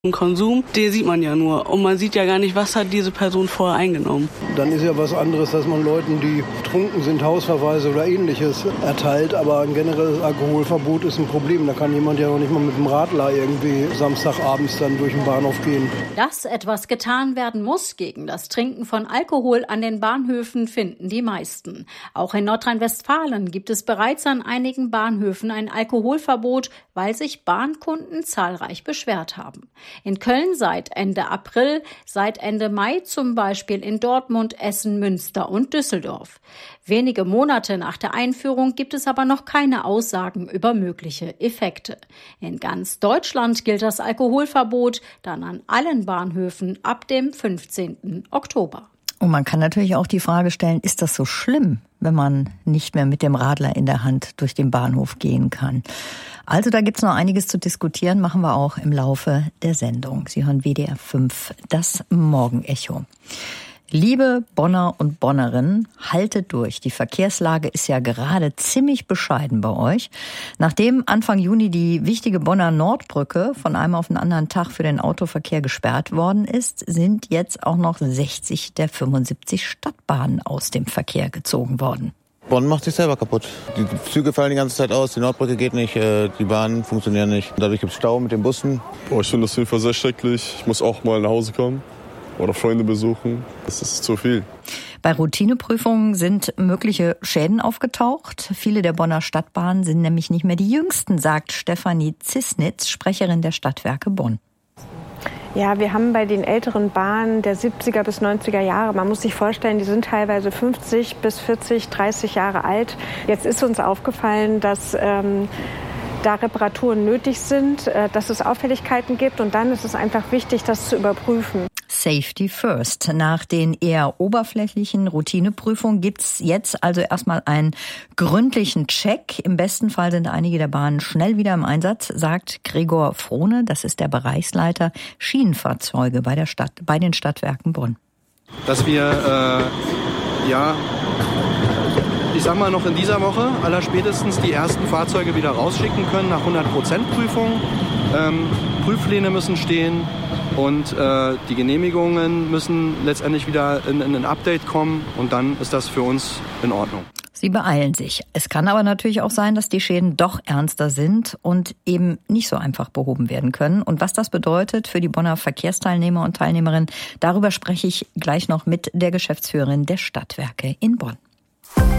Konsum, den sieht man ja nur und man sieht ja gar nicht, was hat diese Person vorher eingenommen. Dann ist ja was anderes, dass man Leuten, die betrunken sind, Hausverweise oder Ähnliches erteilt, aber ein generelles Alkoholverbot ist ein Problem. Da kann jemand ja noch nicht mal mit dem Radler irgendwie samstagabends dann durch den Bahnhof gehen. Dass etwas getan werden muss gegen das Trinken von Alkohol an den Bahnhöfen, finden die meisten. Auch in Nordrhein-Westfalen gibt es bereits an einigen Bahnhöfen ein Alkoholverbot, weil sich Bahnkunden zahlreich beschwert haben. In Köln seit Ende April, seit Ende Mai zum Beispiel in Dortmund, Essen, Münster und Düsseldorf. Wenige Monate nach der Einführung gibt es aber noch keine Aussagen über mögliche Effekte. In ganz Deutschland gilt das Alkoholverbot dann an allen Bahnhöfen ab dem 15. Oktober. Und man kann natürlich auch die Frage stellen, ist das so schlimm, wenn man nicht mehr mit dem Radler in der Hand durch den Bahnhof gehen kann? Also da gibt's noch einiges zu diskutieren, machen wir auch im Laufe der Sendung. Sie hören WDR 5, das Morgenecho. Liebe Bonner und Bonnerinnen, haltet durch. Die Verkehrslage ist ja gerade ziemlich bescheiden bei euch. Nachdem Anfang Juni die wichtige Bonner Nordbrücke von einem auf den anderen Tag für den Autoverkehr gesperrt worden ist, sind jetzt auch noch 60 der 75 Stadtbahnen aus dem Verkehr gezogen worden. Bonn macht sich selber kaputt. Die Züge fallen die ganze Zeit aus, die Nordbrücke geht nicht, die Bahnen funktionieren nicht. Dadurch gibt es Stau mit den Bussen. Ich finde das auf jeden Fall sehr schrecklich. Ich muss auch mal nach Hause kommen oder Freunde besuchen. Das ist zu viel. Bei Routineprüfungen sind mögliche Schäden aufgetaucht. Viele der Bonner Stadtbahnen sind nämlich nicht mehr die jüngsten, sagt Stefanie Zisnitz, Sprecherin der Stadtwerke Bonn. Ja, wir haben bei den älteren Bahnen der 70er bis 90er Jahre, man muss sich vorstellen, die sind teilweise 50 bis 40, 30 Jahre alt. Jetzt ist uns aufgefallen, dass da Reparaturen nötig sind, dass es Auffälligkeiten gibt und dann ist es einfach wichtig, das zu überprüfen. Safety first. Nach den eher oberflächlichen Routineprüfungen gibt's jetzt also erstmal einen gründlichen Check. Im besten Fall sind einige der Bahnen schnell wieder im Einsatz, sagt Gregor Frohne, das ist der Bereichsleiter Schienenfahrzeuge bei den Stadtwerken Bonn. Dass wir, ich sag mal noch in dieser Woche allerspätestens die ersten Fahrzeuge wieder rausschicken können nach 100% Prüfung. Prüfpläne müssen stehen und die Genehmigungen müssen letztendlich wieder in ein Update kommen und dann ist das für uns in Ordnung. Sie beeilen sich. Es kann aber natürlich auch sein, dass die Schäden doch ernster sind und eben nicht so einfach behoben werden können. Und was das bedeutet für die Bonner Verkehrsteilnehmer und Teilnehmerinnen, darüber spreche ich gleich noch mit der Geschäftsführerin der Stadtwerke in Bonn.